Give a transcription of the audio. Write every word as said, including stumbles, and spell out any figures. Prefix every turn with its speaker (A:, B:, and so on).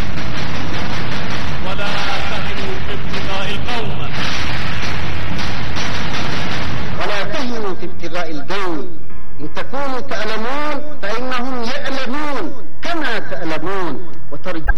A: ولا تهنوا في ابتغاء القوم
B: ولا تهنوا في ابتغاء القوم إن تكونوا تألمون فإنهم يألمون كما تألمون وترجون